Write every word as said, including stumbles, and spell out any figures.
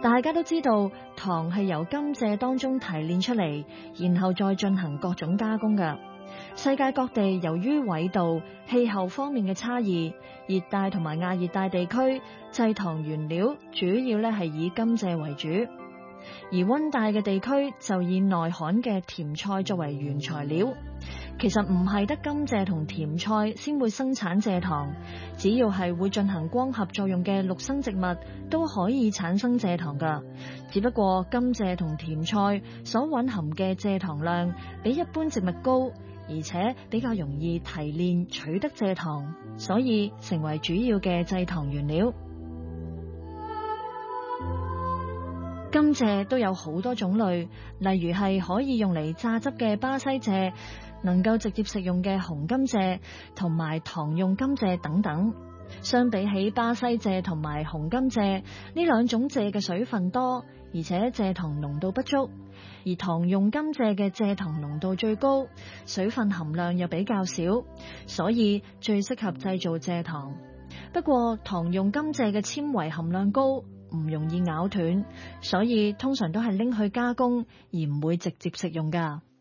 大家都知道糖係由甘蔗當中提煉出嚟，然後再進行各種加工嘅。世界各地由於緯度、氣候方面嘅差異，熱帶同埋亞熱帶地區製糖原料主要咧係以甘蔗為主，而溫帶嘅地區就以耐旱嘅甜菜作為原材料。其實唔係得甘蔗同甜菜先會生產蔗糖，只要係會進行光合作用嘅陸生植物都可以產生蔗糖㗎。只不過甘蔗同甜菜所蘊含嘅蔗糖量比一般植物高，而且比較容易提煉取得蔗糖，所以成為主要嘅製糖原料。甘蔗都有好多種類，例如係可以用嚟榨汁嘅巴西蔗，能夠直接食用嘅紅甘蔗，同埋糖用甘蔗等等。相比起巴西蔗同埋紅甘蔗，呢兩種蔗嘅水分多，而且蔗糖濃度不足，而糖用甘蔗嘅蔗糖濃度最高，水分含量又比較少，所以最適合製造蔗糖。不過糖用甘蔗嘅纖維含量高，唔容易咬斷，所以通常都係拎去加工，而唔會直接食用㗎。